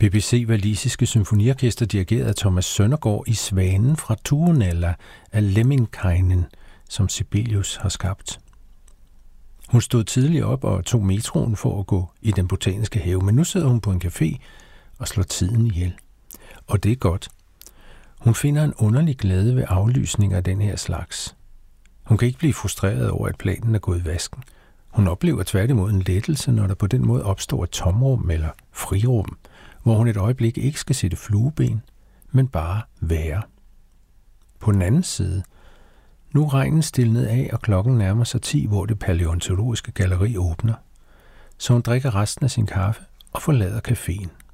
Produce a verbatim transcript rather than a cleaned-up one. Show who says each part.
Speaker 1: B B C walisiske symfoniorkester dirigeret af Thomas Søndergaard i Svanen fra Tuonela af Lemminkainen, som Sibelius har skabt. Hun stod tidligt op og tog metroen for at gå i den botaniske have, men nu sidder hun på en café og slår tiden ihjel. Og det er godt. Hun finder en underlig glæde ved aflysninger af den her slags. Hun kan ikke blive frustreret over, at planen er gået i vasken. Hun oplever tværtimod en lettelse, når der på den måde opstår et tomrum eller frirum, hvor hun et øjeblik ikke skal sætte flueben, men bare være. På den anden side, nu er regnen stilnet af, og klokken nærmer sig ti, hvor det palæontologiske galleri åbner. Så hun drikker resten af sin kaffe og forlader caféen.